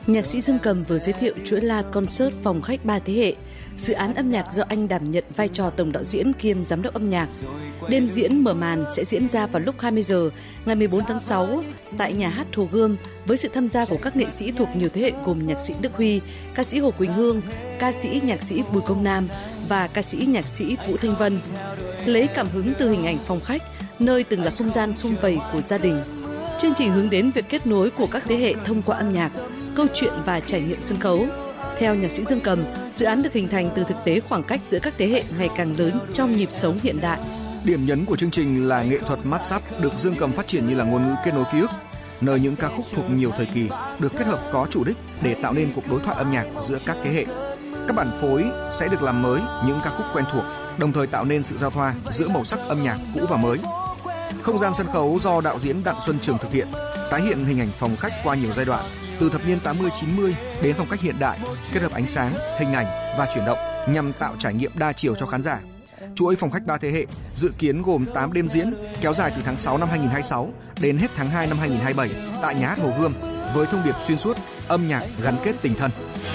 Nhạc sĩ Dương Cầm vừa giới thiệu chuỗi live concert phòng khách 3 thế hệ, dự án âm nhạc do anh đảm nhận vai trò tổng đạo diễn kiêm giám đốc âm nhạc. Đêm diễn mở màn sẽ diễn ra vào lúc 20 giờ ngày 14 tháng 6 tại nhà hát Hồ Gươm với sự tham gia của các nghệ sĩ thuộc nhiều thế hệ gồm nhạc sĩ Đức Huy, ca sĩ Hồ Quỳnh Hương, ca sĩ nhạc sĩ Bùi Công Nam và ca sĩ nhạc sĩ Vũ Thanh Vân. Lấy cảm hứng từ hình ảnh phòng khách, nơi từng là không gian sum vầy của gia đình. Chương trình hướng đến việc kết nối của các thế hệ thông qua âm nhạc, câu chuyện và trải nghiệm sân khấu. Theo nhạc sĩ Dương Cầm, dự án được hình thành từ thực tế khoảng cách giữa các thế hệ ngày càng lớn trong nhịp sống hiện đại. Điểm nhấn của chương trình là nghệ thuật mashup được Dương Cầm phát triển như là ngôn ngữ kết nối ký ức, nơi những ca khúc thuộc nhiều thời kỳ được kết hợp có chủ đích để tạo nên cuộc đối thoại âm nhạc giữa các thế hệ. Các bản phối sẽ được làm mới những ca khúc quen thuộc, đồng thời tạo nên sự giao thoa giữa màu sắc âm nhạc cũ và mới. Không gian sân khấu do đạo diễn Đặng Xuân Trường thực hiện, tái hiện hình ảnh phòng khách qua nhiều giai đoạn, từ thập niên 80-90 đến phong cách hiện đại, kết hợp ánh sáng, hình ảnh và chuyển động nhằm tạo trải nghiệm đa chiều cho khán giả. Chuỗi phòng khách 3 thế hệ dự kiến gồm 8 đêm diễn kéo dài từ tháng 6 năm 2026 đến hết tháng 2 năm 2027 tại nhà hát Hồ Gươm với thông điệp xuyên suốt âm nhạc gắn kết tình thân.